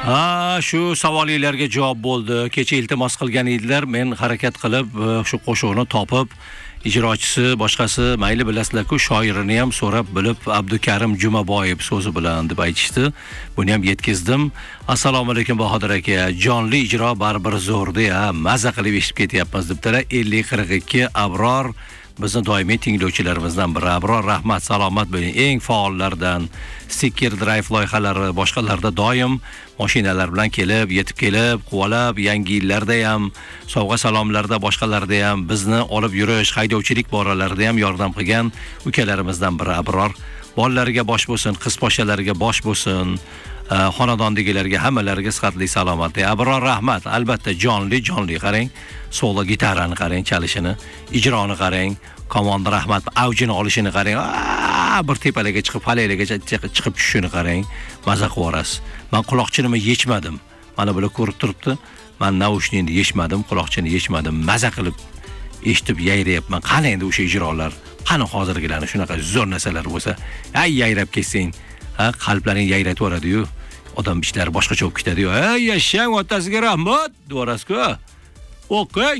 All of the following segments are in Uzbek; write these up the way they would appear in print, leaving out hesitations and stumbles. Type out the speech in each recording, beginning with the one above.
Shu savolingizlarga javob bo'ldi. Kecha iltimos qilgan edilar, men harakat qilib shu qo'shiqni topib, ijrochisi, boshqasi mayli bilasizlar-ku, shoirini ham so'rab bilib Abdukarim Jumaboyev so'zi bilan deb aytishdi. Buni ham yetkazdim. Assalomu alaykum Bahodir aka. Jonli ijro baribir zo'rda-ya, maza qilib eshitib ketyapmiz debdilar. 5042 Abror bizni doimiy tinglovchilarimizdan biri. Abror, rahmat, salomat bo'ling. Eng faollardan Sticker Drive loyihalari, boshqalarda doim mashinalar bilan kelib, yetib kelib, quvalab, yangi yillarda ham, sovg'a salomlarda, boshqalarda ham bizni olib yurish, haydovchilik boralarida ham yordam qilgan ukalarimizdan biri Abror. Bolalariga bosh bo'lsin, qiz poshalariga bosh bo'lsin. Xonadondagilarga hammalariga sihatli salomatlik. Abror, rahmat. Albatta jonli qarang. Solo gitarani qarang, chalishini, ijroni qarang. Komanda rahmat, avjini olishini qarang. Bir tepalarga chiqib, falaklarga chiqib tushishini qarang. Maza qilib olasiz. Men quloqchinimni yechmadim. Mana bular ko'rib turibdi. Men naushnikni yechmadim, quloqchini yechmadim. Maza qilib eshitib yayrayapman. Qani endi o'sha ijrolar? Qani hozirgilarni shunaqa zo'r narsalar bo'lsa, yayrab ketsang, qalblaring yayratib yoradi-yu. Odam ishlari boshqacha bo'lib ketadi-yu. Yashang, otasiga rahmat, deyorasiz-ku. O'qing.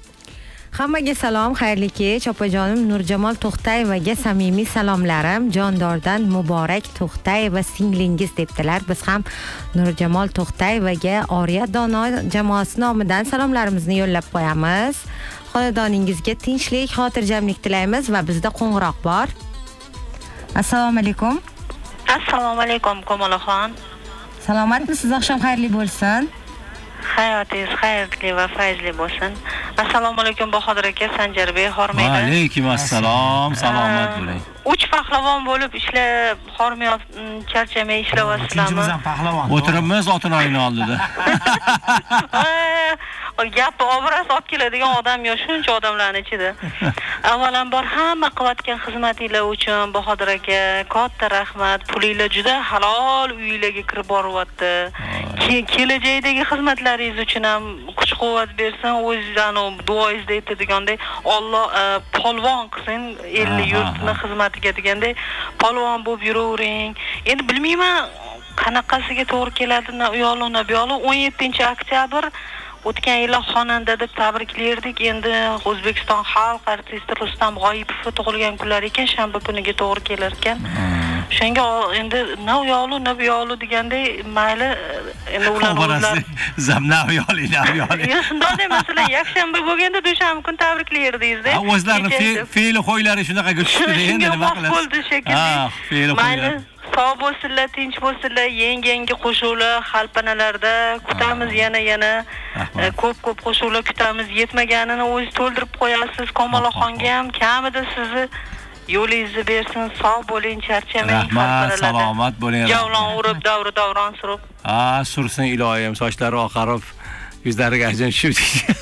Hammaga salom, xayrli kech. Opajonim Nurjamol To'xtayevaga samimiy salomlarim. Jondordan Muborak To'xtayeva singlingiz debdilar. Biz ham Nurjamol To'xtayevaga Oriya Dono jamoasi nomidan salomlarimizni yo'llab qo'yamiz. Xonadoningizga tinchlik, xotirjamlik tilaymiz va bizda qo'ng'iroq bor. Assalomu alaykum. Assalomu alaykum, Komolaxon. Salomatmisiz? Oqshom xayrli bo'lsin. Hayotingiz xayrli va fayzli bo'lsin. Assalomu alaykum Bahodir aka, Sanjarbek, Hormayda. Va alaykum assalom, salomat bo'ling. 3 pahlavon bo'lib ishlab, hormay charchamay ishlayapsizlarmi? Ikkinchimiz ham pahlavon. O'tiribmiz Otinoyning oldida. Gap obraz olib keladigan odam yo'q, shuncha odamlarning ichida. Avvalambor hamma qilayotgan xizmatinglar uchun Bahodir aka katta rahmat. Pulinglar juda halol uylarga kirib boryapti. Kelajakdagi xizmatlaringiz uchun ham kuch-quvvat bersin, o'zingizning duoingizda aytadiganday Alloh polvon qilsin, 50 yurtni xizmatiga deganda polvon bo'lib yuravering. Endi bilmayman qanaqasiga to'g'ri keladi, u yo'lini bu yo'li 17-oktyabr o'tgan yil xonanda deb tabriklardik. Endi O'zbekiston xalq artisti Rustam G'oyipov tug'ilgan kunlar ekan, shanba kuniga to'g'ri kelar ekan. Shunga endi na u yo'li na bu yo'li deganday mayli endi ular zamna yo'li. Shunday masalan yakshanba bo'lganda dushanba kun tabriklardingiz-da. O'zlarining fe'li qo'ylari shunaqa tushdi endi nima qilasiz? Bo'ldi shekilli. Fe'li qo'ylari. Sog' bo'lsinlar, tinch bo'lsinlar, yangi qo'shuqlar xalpanalarda kutamiz, yana ko'p qo'shuqlar kutamiz. Yetmaganini o'zingiz to'ldirib qo'yasiz. Komolaxonga ham kamida sizni yo'lingizni bersin, sog' bo'ling, charchamang. Rahmat, salomat bo'ling. Javlon urib, davron surib. Sursin iloyim, sochlari oqarib, yuzlariga ajin tushib.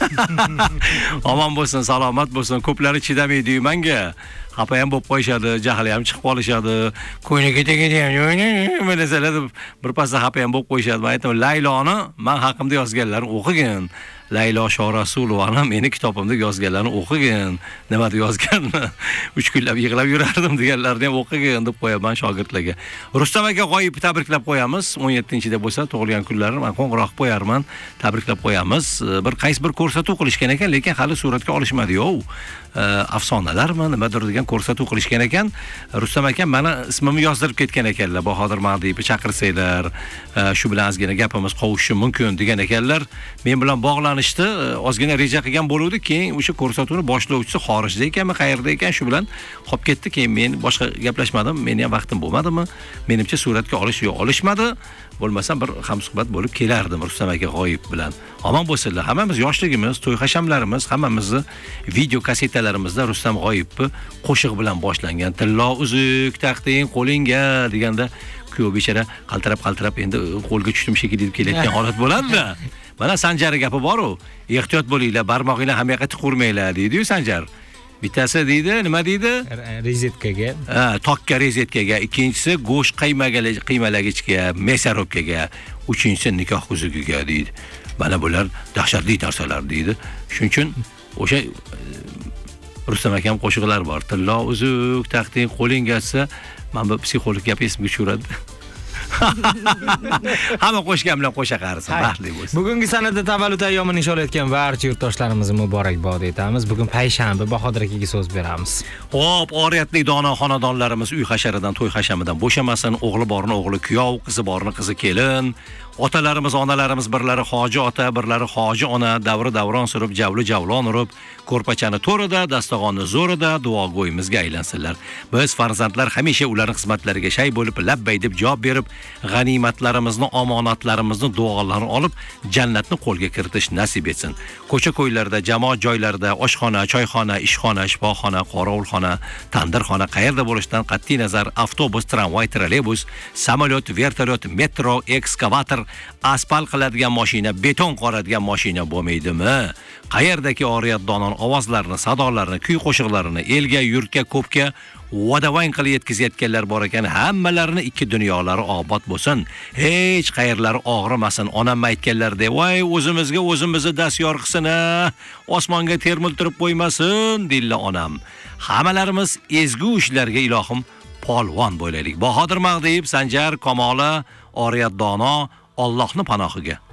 Omon bo'lsin, salomat bo'lsin. Ko'plari chidamaydi-yu menga. Xafa ham bo'lib qo'yishadi, jahli ham chiqib qolishadi. Ko'yniga tegadi ham, desalar bir pasda xafa ham bo'lib qo'yishadi. Men aytaman, Layloni men haqimda yozganlarni o'qigin. Laylo Shorasulovaning meni kitobimda yozganlarni o'qigin. Nima deb yozganini 3 kunlab yig'lab yurardim deganlarni ham o'qigin deb qo'yaman shogirdlarga. Rustam aka G'oyibni tabriklab qo'yamiz. 17-da bo'lsa tug'ilgan kunlarini men qo'ng'iroq qo'yarman, tabriklab qo'yamiz. Qaysi bir ko'rsatuv qilishgan ekan, lekin hali suratga olishmadi-yu. Afsonalarmi nimadir degan ko'rsatuv qilishgan ekan. Rustam aka meni ismimni yozdirib ketgan ekanlar. Bahodir Mag'diyevni chaqirsanglar, shu bilan ozgina gapimiz qovushishi mumkin degan ekanlar. Men bilan bog'lanishdi, ozgina reja qilgan bo'luvdi, keyin o'sha ko'rsatuvni boshlovchisi xorijda ekanmi, qayerda ekan, shu bilan qolib ketdi. Keyin men boshqa gaplashmadim, meni ham vaqtim bo'lmadimi? Menimcha suratga olish yo'q, olishmadi. Bo'lmasam bir hamsuhbat bo'lib kelardim Rustam aka G'oyib bilan. Omon bo'lsinlar. Hammamiz yoshligimiz, to'y hashamlarimiz, hammamizni video kasetalarimizda Rustam G'oyibni qo'shiq bilan boshlangan. Tillo uzuk taqding qo'lingga deganda kuyov bechara qaltirab endi qo'lga tushdim shekilli deb kelayotgan holat bo'ladi-da. Mana Sanjarning gapi bor-ku. Ehtiyot bo'linglar, barmog'inglar ham yoqqa tiqurmanglar deydi-yu Sanjar. Bittasi deydi, nima deydi? Rezetkaga. Tokka rezetkaga, ikkinchisi go'sht qiymalagichga, mesarobkaga, uchinchisi nikoh uzugiga deydi. Mana bular dahshatli narsalar deydi. Shuning uchun o'sha Rustam akam qo'shiqlar bor. Tillo uzuk taqding qo'lingga, men bu psixolog gapi esimga tushiradi. Hamma qo'shgan bilan qo'sha qarisin, baxtli bo'lsin. Bugungi sanada tavallud ayyomini nishonlayotgan barcha yurtdoshlarimizni muborakbod etamiz. Bugun payshanba, Bahodir akaga so'z beramiz. Xo'p, oriyatli dono xonadonlarimiz uy hasharidan, to'y hashamidan bo'shamasin. O'g'li borni o'g'li kuyov, qizi borni qizi kelin. Otalarimiz, onalarimiz birlari hoji ota, birlari hoji ona, davron surib, javli javlon urib, ko'rpachani to'rida, dastag'onni zo'rida duogo'yimizga aylansinlar. Biz farzandlar hamisha ularning xizmatlariga shay bo'lib, labbay deb javob berib, g'animatlarimizni, omonatlarimizni, duolarini olib, jannatni qo'lga kiritish nasib etsin. Ko'cha-ko'ylarda, jamoat joylarida, oshxona, choyxona, ishxona, shifoxona, qorovulxona, tandirxona qayerda bo'lishidan qat'iy nazar, avtobus, tramvay, trolleybus, samolyot, vertolyot, metro, ekskavator, asfalt qiladigan mashina, beton qoradigan mashina bo'lmaydimi? Qayerdagi oriyat donon ovozlarini, sadolarini, kuy qo'shiqlarini elga, yurtga, ko'pga vodavang qilib yetkazayotganlar bor ekan, hammalarini ikki dunyolari obod bo'lsin. Hech qayerlari og'rimasin. Onam aytganlaridek, voy o'zimizga o'zimizni dastyor qilsin-a, osmonga termiltirib qo'ymasin, dilla onam. Hammalarimiz ezgu ishlarga ilohim polvon bo'laylik. Bahodir Mag'diyev, Sanjar Kamola, oriyat dono Allohning panohiga.